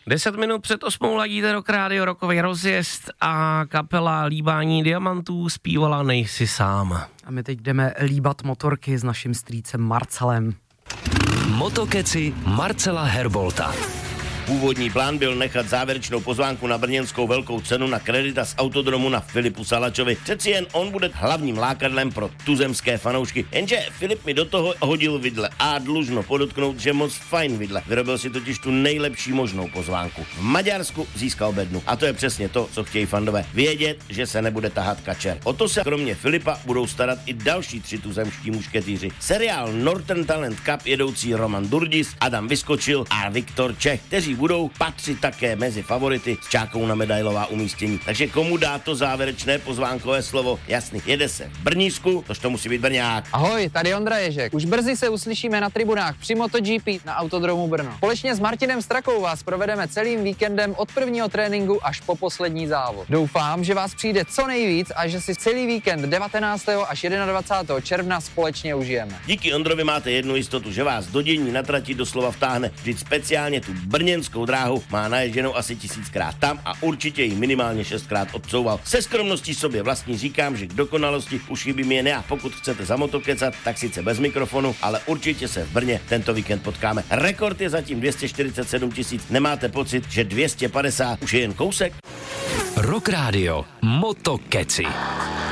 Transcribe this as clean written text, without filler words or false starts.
10 minut před 8 ladíte Rock Radio, rokový rozjezd a kapela Líbání diamantů zpívala Nejsi sám. A my teď jdeme líbat motorky s naším strýcem Marcelem. Motokeci Marcela Herbolta. Původní plán byl nechat závěrečnou pozvánku na brněnskou velkou cenu na kredita z autodromu na Filipu Salačovi. Přeci jen on bude hlavním lákadlem pro tuzemské fanoušky. Jenže Filip mi do toho hodil vidle a dlužno podotknout, že moc fajn vidle. Vyrobil si totiž tu nejlepší možnou pozvánku. V Maďarsku získal bednu. A to je přesně to, co chtějí fandové. Vědět, že se nebude tahat kačer. O to se kromě Filipa budou starat i další 3 tuzemští mušketýři. Seriál Northern Talent Cup jedoucí Roman Durdis, Adam Vyskočil a Viktor Čech, kteří budou patřit také mezi favority s čákou na medailová umístění. Takže komu dá to závěrečné pozvánkové slovo? Jasný, jede se v Brnísku, tož to musí být Brňák. Ahoj, tady Ondra Ježek. Už brzy se uslyšíme na tribunách při MotoGP na Autodromu Brno. Společně s Martinem Strakou vás provedeme celým víkendem od prvního tréninku až po poslední závod. Doufám, že vás přijde co nejvíc a že si celý víkend 19. až 21. června společně užijeme. Díky Ondrovi máte jednu jistotu, že vás do dění na trati doslova vtáhne. Vždyť speciálně tu brněnskou dráhu má naježděnou asi 1000krát tam a určitě ji minimálně 6krát odcouval. Se skromností sobě vlastní říkám, že k dokonalosti už chybím jen já. Pokud chcete za motokecat, tak sice bez mikrofonu, ale určitě se v Brně tento víkend potkáme. Rekord je zatím 247 000. Nemáte pocit, že 250 už je jen kousek? Rock Radio Motokeci.